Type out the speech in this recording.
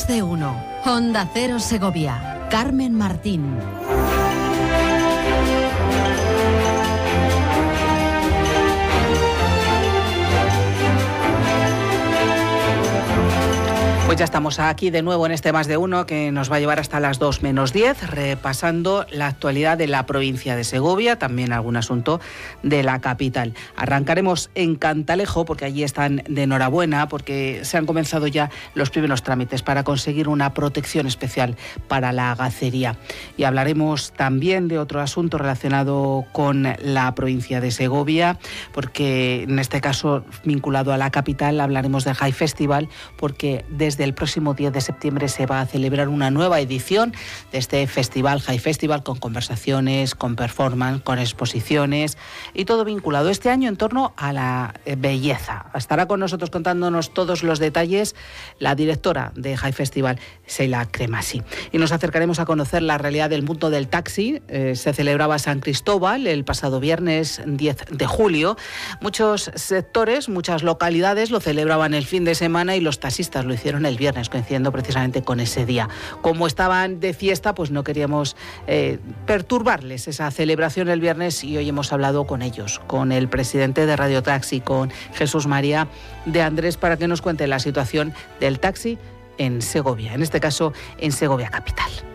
de uno. Onda Cero Segovia. Carmen Martín. Pues ya estamos aquí de nuevo en este Más de Uno que nos va a llevar hasta las 2 menos 10, repasando la actualidad de la provincia de Segovia, también algún asunto de la capital. Arrancaremos en Cantalejo porque allí están de enhorabuena porque se han comenzado ya los primeros trámites para conseguir una protección especial para la gacería. Y hablaremos también de otro asunto relacionado con la provincia de Segovia, porque en este caso vinculado a la capital hablaremos del High Festival, porque desde el próximo 10 de septiembre se va a celebrar una nueva edición de este festival, High Festival, con conversaciones, con performance, con exposiciones y todo vinculado este año en torno a la belleza. Estará con nosotros contándonos todos los detalles la directora de High Festival, Sheila Cremasi. Y nos acercaremos a conocer la realidad del mundo del taxi. Se celebraba San Cristóbal el pasado viernes 10 de julio. Muchos sectores, muchas localidades lo celebraban el fin de semana y los taxistas lo hicieron el viernes, coincidiendo precisamente con ese día. Como estaban de fiesta, pues no queríamos perturbarles esa celebración el viernes y hoy hemos hablado con ellos, con el presidente de Radio Taxi, con Jesús María de Andrés, para que nos cuente la situación del taxi en Segovia, en este caso en Segovia capital.